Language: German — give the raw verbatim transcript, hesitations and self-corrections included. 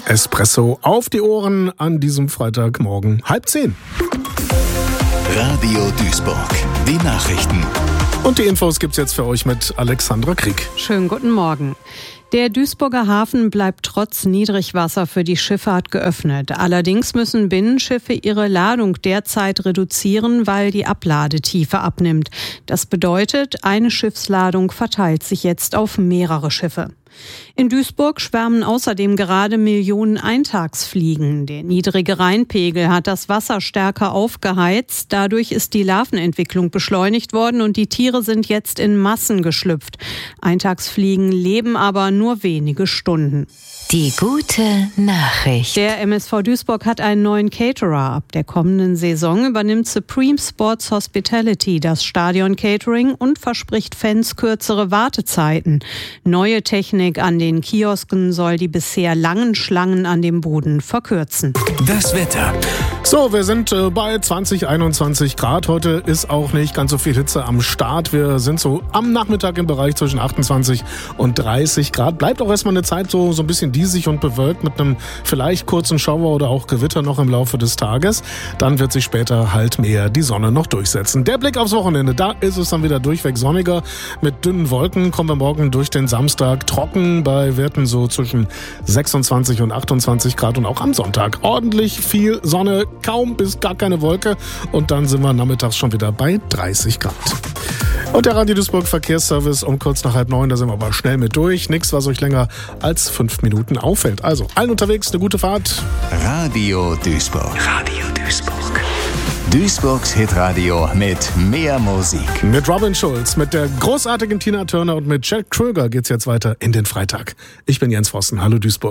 Espresso auf die Ohren an diesem Freitagmorgen halb zehn. Radio Duisburg, die Nachrichten. Und die Infos gibt's jetzt für euch mit Alexandra Krieg. Schönen guten Morgen. Der Duisburger Hafen bleibt trotz Niedrigwasser für die Schifffahrt geöffnet. Allerdings müssen Binnenschiffe ihre Ladung derzeit reduzieren, weil die Abladetiefe abnimmt. Das bedeutet, eine Schiffsladung verteilt sich jetzt auf mehrere Schiffe. In Duisburg schwärmen außerdem gerade Millionen Eintagsfliegen. Der niedrige Rheinpegel hat das Wasser stärker aufgeheizt. Dadurch ist die Larvenentwicklung beschleunigt worden und die Tiere sind jetzt in Massen geschlüpft. Eintagsfliegen leben aber nur wenige Stunden. Die gute Nachricht. Der M S V Duisburg hat einen neuen Caterer. Ab der kommenden Saison übernimmt Supreme Sports Hospitality das Stadion-Catering und verspricht Fans kürzere Wartezeiten. Neue Technik an den Kiosken soll die bisher langen Schlangen an dem Boden verkürzen. Das Wetter. So, wir sind äh, bei zwanzig, einundzwanzig Grad. Heute ist auch nicht ganz so viel Hitze am Start. Wir sind so am Nachmittag im Bereich zwischen achtundzwanzig und dreißig Grad. Bleibt auch erstmal eine Zeit so, so ein bisschen diesig und bewölkt mit einem vielleicht kurzen Schauer oder auch Gewitter noch im Laufe des Tages. Dann wird sich später halt mehr die Sonne noch durchsetzen. Der Blick aufs Wochenende, da ist es dann wieder durchweg sonniger. Mit dünnen Wolken kommen wir morgen durch den Samstag trocken bei Werten so zwischen sechsundzwanzig und achtundzwanzig Grad und auch am Sonntag ordentlich viel Sonne, kaum bis gar keine Wolke und dann sind wir nachmittags schon wieder bei dreißig Grad. Und der Radio Duisburg Verkehrsservice um kurz nach halb neun, da sind wir aber schnell mit durch. Nichts, was euch länger als fünf Minuten auffällt. Also, allen unterwegs eine gute Fahrt. Radio Duisburg. Radio Duisburg. Duisburgs Hitradio mit mehr Musik. Mit Robin Schulz, mit der großartigen Tina Turner und mit Jack Kröger geht's jetzt weiter in den Freitag. Ich bin Jens Vossen. Hallo Duisburg.